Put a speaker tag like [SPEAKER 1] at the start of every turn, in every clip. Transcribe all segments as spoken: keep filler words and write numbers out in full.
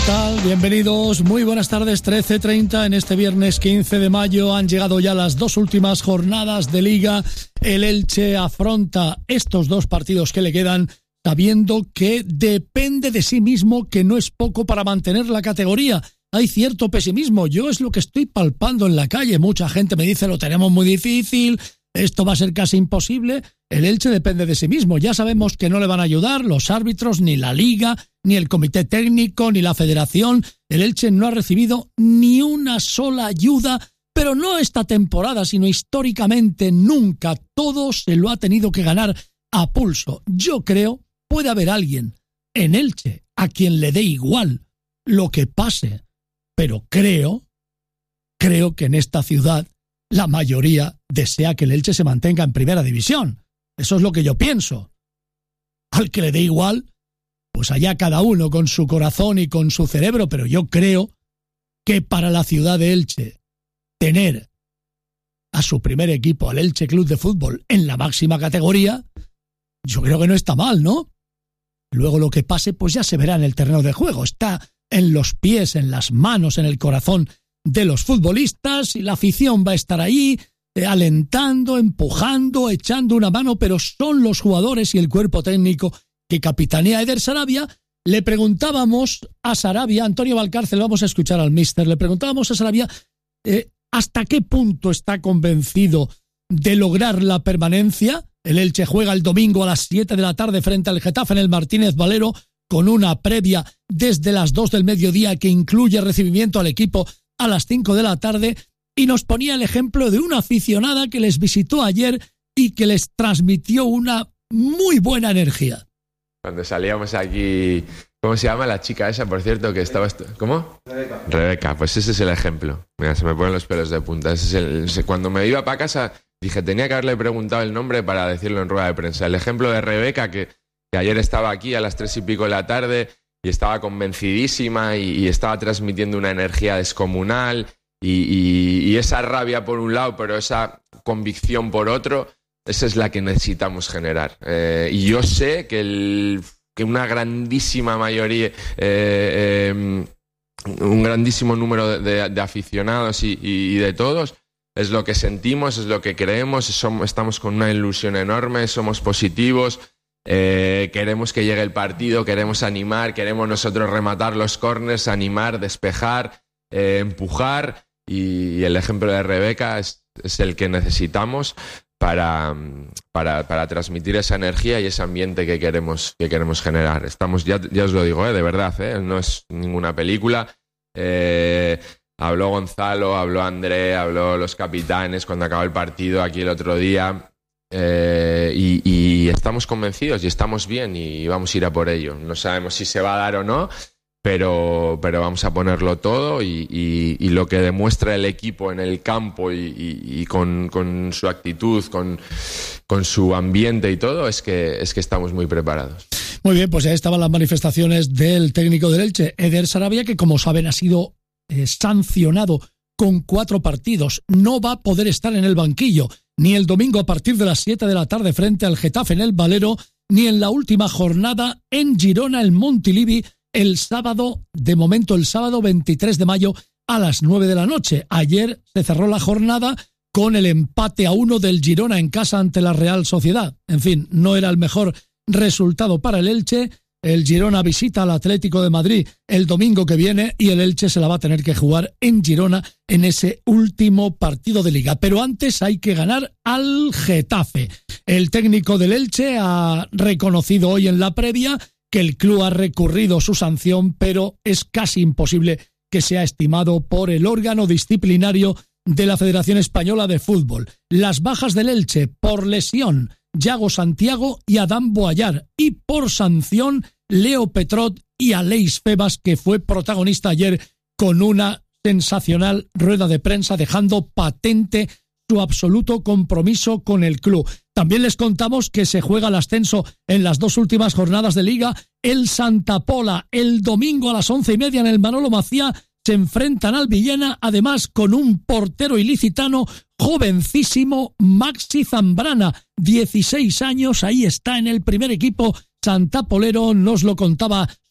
[SPEAKER 1] tal? Bienvenidos, muy buenas tardes, trece treinta en este viernes quince de mayo. Han llegado ya las dos últimas jornadas de Liga. El Elche afronta estos dos partidos que le quedan sabiendo que depende de sí mismo, que no es poco para mantener la categoría. Hay cierto pesimismo, yo es lo que estoy palpando en la calle. Mucha gente me dice, lo tenemos muy difícil, esto va a ser casi imposible. El Elche depende de sí mismo. Ya sabemos que no le van a ayudar los árbitros, ni la Liga, ni el comité técnico, ni la federación. El Elche no ha recibido ni una sola ayuda, pero no esta temporada, sino históricamente nunca. Todo se lo ha tenido que ganar a pulso. Yo creo, puede haber alguien en Elche a quien le dé igual lo que pase, pero creo, creo que en esta ciudad la mayoría desea que el Elche se mantenga en primera división. Eso es lo que yo pienso. Al que le dé igual, pues allá cada uno con su corazón y con su cerebro, pero yo creo que para la ciudad de Elche tener a su primer equipo, al Elche Club de Fútbol, en la máxima categoría, yo creo que no está mal, ¿no? Luego lo que pase, pues ya se verá en el terreno de juego. Está en los pies, en las manos, en el corazón de los futbolistas, y la afición va a estar ahí, eh, alentando, empujando, echando una mano, pero son los jugadores y el cuerpo técnico que capitanea Eder Sarabia. Le preguntábamos a Sarabia, Antonio Valcárcel, vamos a escuchar al míster, le preguntábamos a Sarabia eh, hasta qué punto está convencido de lograr la permanencia. El Elche juega el domingo a las siete de la tarde frente al Getafe en el Martínez Valero, con una previa desde las dos del mediodía que incluye recibimiento al equipo a las cinco de la tarde, y nos ponía el ejemplo de una aficionada que les visitó ayer y que les transmitió una muy buena energía.
[SPEAKER 2] Cuando salíamos aquí, ¿cómo se llama la chica esa, por cierto, que estaba... Estu- ¿Cómo? Rebeca. Rebeca, pues ese es el ejemplo. Mira, se me ponen los pelos de punta. Ese es el, ese, cuando me iba para casa, dije, tenía que haberle preguntado el nombre para decirlo en rueda de prensa. El ejemplo de Rebeca, que, que ayer estaba aquí a las tres y pico de la tarde y estaba convencidísima y, y estaba transmitiendo una energía descomunal y, y, y esa rabia por un lado, pero esa convicción por otro, esa es la que necesitamos generar. Eh, y yo sé que, el, que una grandísima mayoría, eh, eh, un grandísimo número de, de aficionados y, y, y de todos, es lo que sentimos, es lo que creemos, somos, estamos con una ilusión enorme, somos positivos. Eh, queremos que llegue el partido, queremos animar, queremos nosotros rematar los córners, animar, despejar, eh, empujar, y, y el ejemplo de Rebeca es, es el que necesitamos para, para, para transmitir esa energía y ese ambiente que queremos, que queremos generar. Estamos, ya, ya os lo digo, eh, de verdad, eh, no es ninguna película. Eh, habló Gonzalo, habló André, habló los capitanes cuando acabó el partido aquí el otro día. Eh, y, y estamos convencidos y estamos bien y vamos a ir a por ello. No sabemos si se va a dar o no, pero, pero vamos a ponerlo todo y, y, y lo que demuestra el equipo en el campo y, y, y con, con su actitud, con, con su ambiente y todo, es que, es que estamos muy preparados.
[SPEAKER 1] Muy bien, pues ahí estaban las manifestaciones del técnico del Elche, Eder Sarabia, que como saben ha sido eh, sancionado con cuatro partidos. No va a poder estar en el banquillo ni el domingo a partir de las siete de la tarde frente al Getafe en el Valero, ni en la última jornada en Girona, el Montilivi, el sábado, de momento el sábado veintitrés de mayo a las nueve de la noche. Ayer se cerró la jornada con el empate a uno del Girona en casa ante la Real Sociedad. En fin, no era el mejor resultado para el Elche. El Girona visita al Atlético de Madrid el domingo que viene y el Elche se la va a tener que jugar en Girona en ese último partido de Liga. Pero antes hay que ganar al Getafe. El técnico del Elche ha reconocido hoy en la previa que el club ha recurrido su sanción, pero es casi imposible que sea estimado por el órgano disciplinario de la Federación Española de Fútbol. Las bajas del Elche por lesión: Yago Santiago y Adán Boallar, y por sanción Leo Petrot y Aleix Febas, que fue protagonista ayer con una sensacional rueda de prensa dejando patente su absoluto compromiso con el club. También les contamos que se juega el ascenso en las dos últimas jornadas de Liga. El Santa Pola, el domingo a las once y media en el Manolo Macía, se enfrentan al Villena, además con un portero ilicitano jovencísimo, Maxi Zambrana, dieciséis años, ahí está en el primer equipo santapolero, nos lo contaba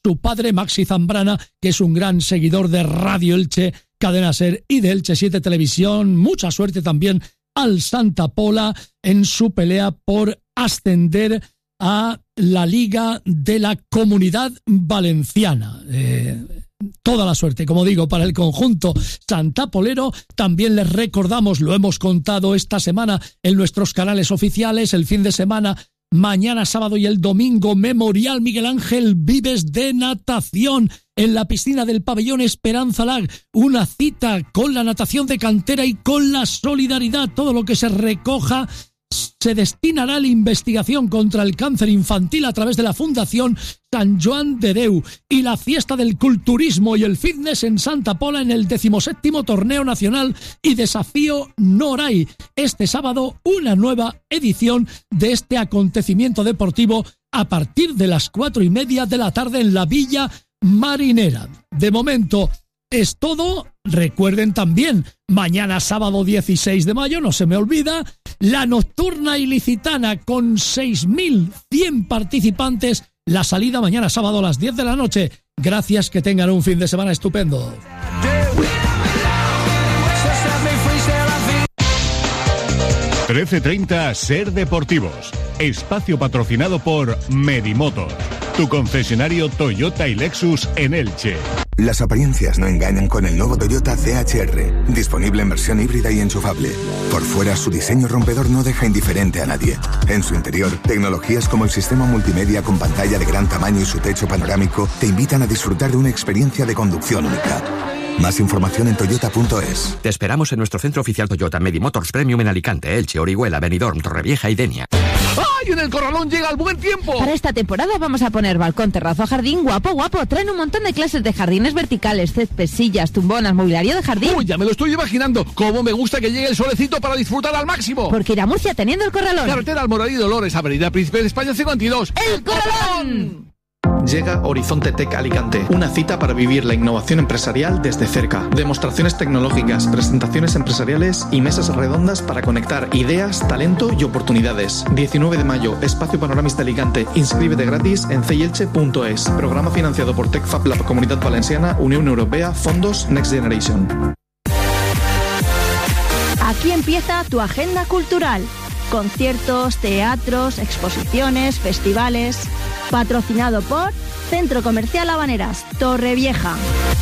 [SPEAKER 1] su padre, Maxi Zambrana, que es un gran seguidor de Radio Elche, Cadena Ser y de Elche siete Televisión. Mucha suerte también al Santa Pola en su pelea por ascender a la Liga de la Comunidad Valenciana. Eh, toda la suerte, como digo, para el conjunto santapolero. También les recordamos, lo hemos contado esta semana en nuestros canales oficiales, el fin de semana, mañana sábado y el domingo, Memorial Miguel Ángel Vives de natación en la piscina del pabellón Esperanza Lag. Una cita con la natación de cantera y con la solidaridad. Todo lo que se recoja se destinará a la investigación contra el cáncer infantil a través de la Fundación San Joan de Déu, y la fiesta del culturismo y el fitness en Santa Pola en el decimoséptimo Torneo Nacional y Desafío Noray. Este sábado, una nueva edición de este acontecimiento deportivo a partir de las cuatro y media de la tarde en la Villa Marinera. De momento es todo. Recuerden también, mañana sábado dieciséis de mayo, no se me olvida, la nocturna ilicitana con seis mil cien participantes. La salida mañana sábado a las diez de la noche. Gracias, que tengan un fin de semana estupendo.
[SPEAKER 3] trece treinta Ser Deportivos. Espacio patrocinado por Medimotor, tu concesionario Toyota y Lexus en Elche.
[SPEAKER 4] Las apariencias no engañan con el nuevo Toyota C H R, disponible en versión híbrida y enchufable. Por fuera, su diseño rompedor no deja indiferente a nadie. En su interior, tecnologías como el sistema multimedia con pantalla de gran tamaño y su techo panorámico te invitan a disfrutar de una experiencia de conducción única. Más información en toyota punto es.
[SPEAKER 5] Te esperamos en nuestro centro oficial Toyota Medimotors Premium en Alicante, Elche, Orihuela, Benidorm, Torrevieja y Denia.
[SPEAKER 6] ¡Ay! En el Corralón llega el buen tiempo.
[SPEAKER 7] Para esta temporada vamos a poner balcón, terrazo, jardín, guapo, guapo. Traen un montón de clases de jardines verticales, césped, sillas, tumbonas, mobiliario de jardín.
[SPEAKER 6] Uy, ya me lo estoy imaginando. Cómo me gusta que llegue el solecito para disfrutar al máximo.
[SPEAKER 7] Porque ir a Murcia teniendo el Corralón.
[SPEAKER 6] Carretera Almoradí Dolores, Avenida Príncipe de España cincuenta y dos.
[SPEAKER 7] ¡El Corralón!
[SPEAKER 8] Llega Horizonte Tech Alicante, una cita para vivir la innovación empresarial desde cerca. Demostraciones tecnológicas, presentaciones empresariales y mesas redondas para conectar ideas, talento y oportunidades. diecinueve de mayo, Espacio Panoramista Alicante. Inscríbete gratis en ceyelche punto es. Programa financiado por TechFab, la Comunidad Valenciana, Unión Europea, Fondos Next Generation.
[SPEAKER 9] Aquí empieza tu agenda cultural. Conciertos, teatros, exposiciones, festivales. Patrocinado por Centro Comercial Habaneras, Torrevieja.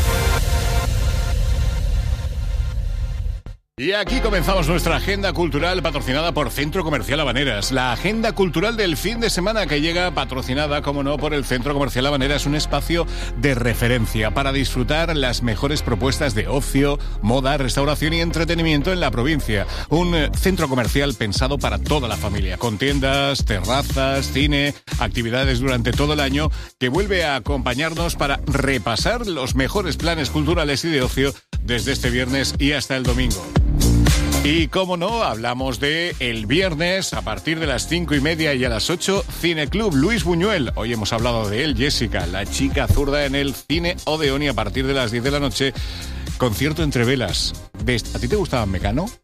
[SPEAKER 3] Y aquí comenzamos nuestra agenda cultural patrocinada por Centro Comercial Habaneras. La agenda cultural del fin de semana que llega patrocinada, como no, por el Centro Comercial Habaneras, un espacio de referencia para disfrutar las mejores propuestas de ocio, moda, restauración y entretenimiento en la provincia. Un centro comercial pensado para toda la familia, con tiendas, terrazas, cine, actividades durante todo el año, que vuelve a acompañarnos para repasar los mejores planes culturales y de ocio desde este viernes y hasta el domingo. Y cómo no, hablamos de el viernes a partir de las cinco y media y a las ocho, Cineclub Luis Buñuel. Hoy hemos hablado de él, Jessica, la chica zurda en el Cine Odeón, y a partir de las diez de la noche, concierto entre velas. ¿A ti te gustaba Mecano?